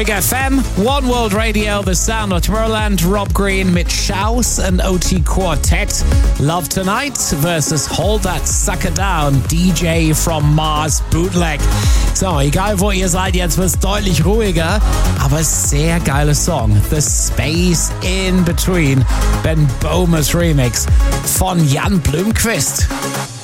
Big FM, One World Radio, The Sound of Tomorrowland, Rob Green mit Schaus and OT Quartet. Love Tonight versus Hold That Sucker Down, DJ from Mars Bootleg. So, egal wo ihr seid, jetzt wird's deutlich ruhiger, aber sehr geiler Song. The Space in Between, Ben Bomas Remix von Jan Blomqvist.